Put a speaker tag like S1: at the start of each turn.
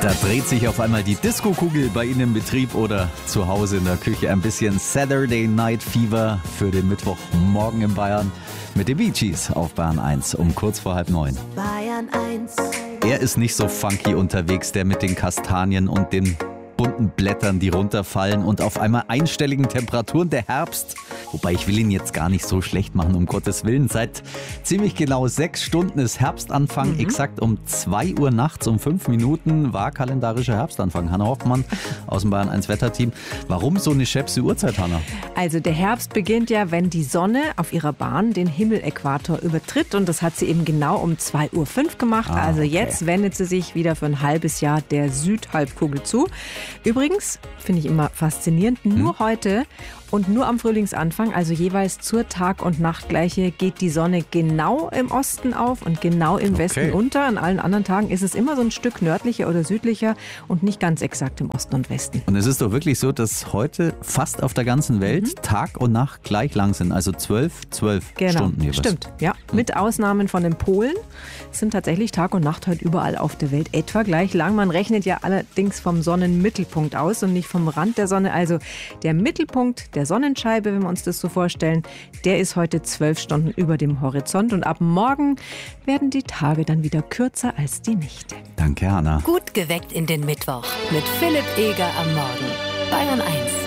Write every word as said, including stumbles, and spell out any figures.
S1: Da dreht sich auf einmal die Disco-Kugel bei Ihnen im Betrieb oder zu Hause in der Küche. Ein bisschen Saturday Night Fever für den Mittwochmorgen in Bayern mit den Bee Gees auf Bayern eins um kurz vor halb neun.
S2: Bayern eins.
S1: Er ist nicht so funky unterwegs, der mit den Kastanien und den bunten Blättern, die runterfallen und auf einmal einstelligen Temperaturen, der Herbst. Wobei ich will ihn jetzt gar nicht so schlecht machen, um Gottes Willen. Seit ziemlich genau sechs Stunden ist Herbstanfang. Mhm. Exakt um zwei Uhr nachts, um fünf Minuten war kalendarischer Herbstanfang. Hanna Hoffmann aus dem Bayern eins Wetterteam. Warum so eine schäbse Uhrzeit, Hanna?
S3: Also der Herbst beginnt ja, wenn die Sonne auf ihrer Bahn den Himmeläquator übertritt. Und das hat sie eben genau um zwei Uhr fünf gemacht.
S1: Ah,
S3: also
S1: okay.
S3: Jetzt wendet sie sich wieder für ein halbes Jahr der Südhalbkugel zu. Übrigens, finde ich immer faszinierend, nur hm. heute und nur am Frühlingsanfang, also jeweils zur Tag- und Nachtgleiche, geht die Sonne genau im Osten auf und genau im
S1: Okay.
S3: Westen unter. An allen anderen Tagen ist es immer so ein Stück nördlicher oder südlicher und nicht ganz exakt im Osten und Westen.
S1: Und es ist doch wirklich so, dass heute fast auf der ganzen Welt mhm. Tag und Nacht gleich lang sind. Also zwölf, zwölf
S3: genau.
S1: Stunden jeweils.
S3: Stimmt, ja. Mhm. Mit Ausnahmen von den Polen sind tatsächlich Tag und Nacht heute überall auf der Welt etwa gleich lang. Man rechnet ja allerdings vom Sonnenmittelpunkt aus und nicht vom Rand der Sonne. Also der Mittelpunkt der Sonnenscheibe, wenn wir uns das so vorstellen, der ist heute zwölf Stunden über dem Horizont. Und ab morgen werden die Tage dann wieder kürzer als die Nächte.
S1: Danke, Hanna.
S2: Gut geweckt in den Mittwoch mit Philipp Eger am Morgen. Bayern eins.